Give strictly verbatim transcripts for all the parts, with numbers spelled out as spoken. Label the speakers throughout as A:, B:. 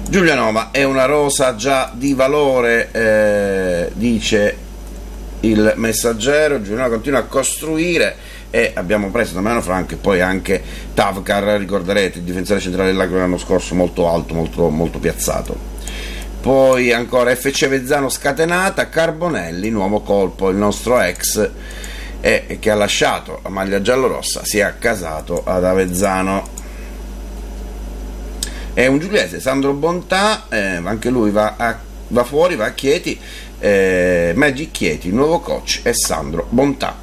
A: Giulianova è una rosa già di valore, eh, dice il Messaggero. Giulianova continua a costruire e abbiamo preso da Mariano Franco e poi anche Tavkar, ricorderete, il difensore centrale dell'Aquila l'anno scorso, molto alto, molto, molto piazzato. Poi ancora F C Avezzano scatenata, Carbonelli, nuovo colpo, il nostro ex eh, che ha lasciato la maglia giallorossa, si è accasato ad Avezzano. È un giuliese, Sandro Bontà, eh, anche lui va, a, va fuori, va a Chieti, eh, Magic Chieti, il nuovo coach è Sandro Bontà.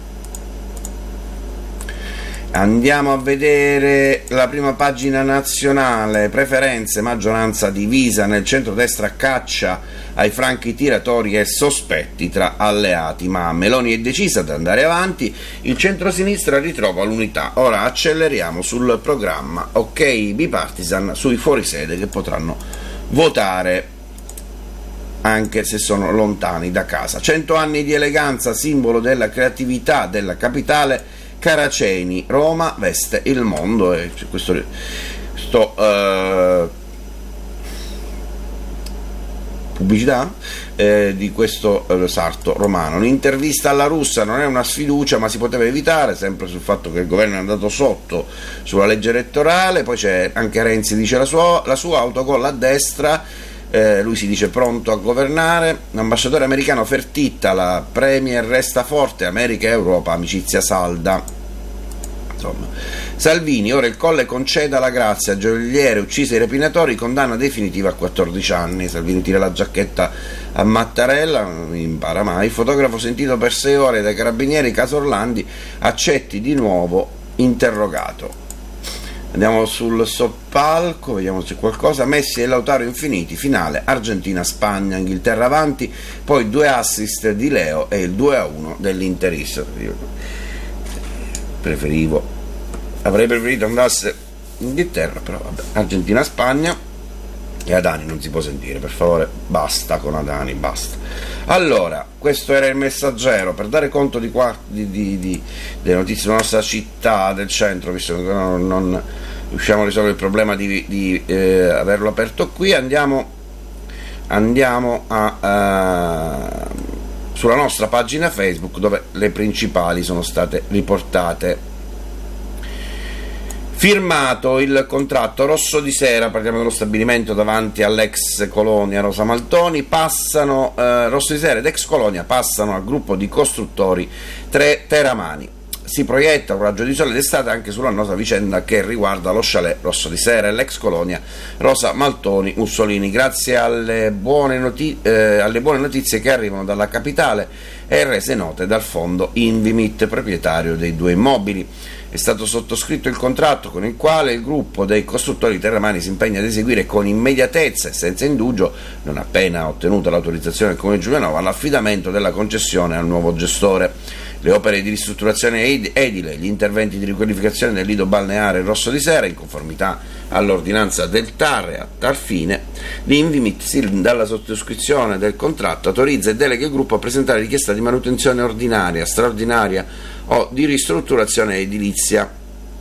A: Andiamo a vedere la prima pagina nazionale, preferenze, maggioranza divisa, nel centrodestra caccia ai franchi tiratori e sospetti tra alleati, ma Meloni è decisa ad andare avanti, il centrosinistra ritrova l'unità, ora acceleriamo sul programma, ok bipartisan sui fuorisede che potranno votare anche se sono lontani da casa. Cento anni di eleganza, simbolo della creatività della capitale, Caraceni, Roma veste il mondo, e questo sto uh, pubblicità eh, di questo uh, sarto romano. Un'intervista alla Russa, non è una sfiducia ma si poteva evitare, sempre sul fatto che il governo è andato sotto sulla legge elettorale. Poi c'è anche Renzi, dice la sua, la sua autogol a destra. Eh, lui si dice pronto a governare. L'ambasciatore americano Fertitta, la Premier resta forte, America e Europa, amicizia salda. Insomma, Salvini, ora il Colle conceda la grazia, gioielliere uccise i rapinatori, condanna definitiva a quattordici anni. Salvini tira la giacchetta a Mattarella, non impara mai. Il fotografo sentito per sei ore dai carabinieri, caso Orlandi, accetti di nuovo interrogato. Andiamo sul soppalco, vediamo se c'è qualcosa. Messi e Lautaro infiniti, finale Argentina-Spagna, Inghilterra avanti, poi due assist di Leo e il due a uno dell'Interista. Io preferivo, avrei preferito andasse in Inghilterra, però vabbè. Argentina-Spagna, e Adani non si può sentire, per favore, basta con Adani, basta. Allora, questo era il Messaggero, per dare conto di qua, di, di, di, delle notizie della nostra città, del centro, visto che non, non riusciamo a risolvere il problema di, di eh, averlo aperto qui. Andiamo, andiamo a, uh, sulla nostra pagina Facebook, dove le principali sono state riportate. Firmato il contratto Rosso di Sera, parliamo dello stabilimento davanti all'ex colonia Rosa Maltoni, passano eh, Rosso di Sera ed ex colonia passano al gruppo di costruttori Tre Teramani. Si proietta un raggio di sole d'estate anche sulla nota vicenda che riguarda lo chalet Rosso di Sera e l'ex colonia Rosa Maltoni Mussolini. Grazie alle buone, noti- eh, alle buone notizie che arrivano dalla capitale e rese note dal fondo Invimit, proprietario dei due immobili. È stato sottoscritto il contratto con il quale il gruppo dei costruttori terramani si impegna ad eseguire con immediatezza e senza indugio, non appena ottenuta l'autorizzazione del Comune di Giulianova, l'affidamento della concessione al nuovo gestore. Le opere di ristrutturazione edile, gli interventi di riqualificazione del lido balneare Rosso di Sera, in conformità all'ordinanza del T A R e a tal fine, l'Invimit, dalla sottoscrizione del contratto, autorizza e delega il gruppo a presentare richiesta di manutenzione ordinaria, straordinaria o di ristrutturazione edilizia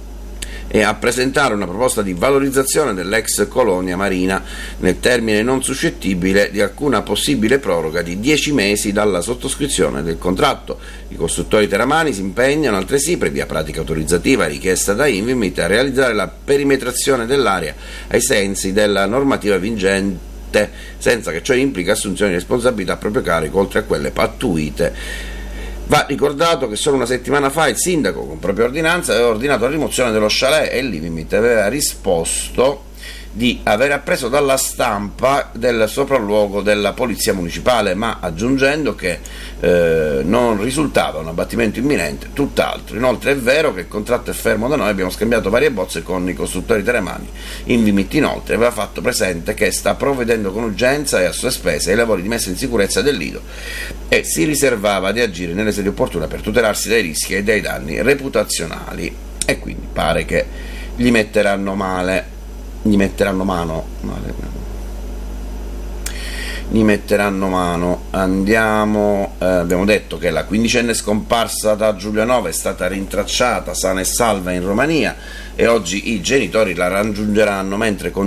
A: e a presentare una proposta di valorizzazione dell'ex colonia marina nel termine non suscettibile di alcuna possibile proroga di dieci mesi dalla sottoscrizione del contratto. I costruttori teramani si impegnano altresì, previa pratica autorizzativa richiesta da Invimit, a realizzare la perimetrazione dell'area ai sensi della normativa vigente, senza che ciò implica assunzioni di responsabilità a proprio carico, oltre a quelle pattuite. Va ricordato che solo una settimana fa il sindaco, con propria ordinanza, aveva ordinato la rimozione dello chalet e l'Invimit aveva risposto di aver appreso dalla stampa del sopralluogo della polizia municipale, ma aggiungendo che eh, non risultava un abbattimento imminente, tutt'altro. Inoltre è vero che il contratto è fermo da noi, abbiamo scambiato varie bozze con i costruttori teramani. Invimit inoltre aveva fatto presente che sta provvedendo con urgenza e a sue spese ai lavori di messa in sicurezza del lido e si riservava di agire nelle sedi opportune per tutelarsi dai rischi e dai danni reputazionali, e quindi pare che gli metteranno male gli metteranno mano male, gli metteranno mano. Andiamo, eh, abbiamo detto che la quindicenne scomparsa da Giulianova è stata rintracciata sana e salva in Romania e oggi i genitori la raggiungeranno mentre con